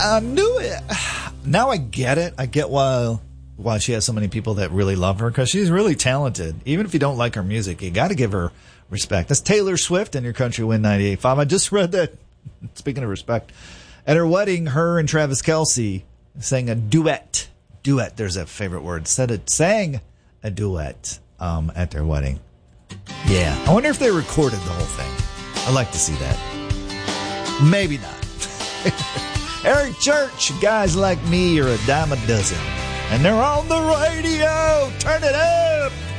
I knew it. Now I get it. I get why she has so many people that really love her, because she's really talented. Even if you don't like her music, you got to give her respect. That's Taylor Swift and your Country Win 98.5. I just read that, speaking of respect, at her wedding, her and Travis Kelce sang a duet. Duet, there's a favorite word. Sang a duet at their wedding. Yeah. I wonder if they recorded the whole thing. I'd like to see that. Maybe not. Eric Church, guys like me are a dime a dozen. And they're on the radio. Turn it up.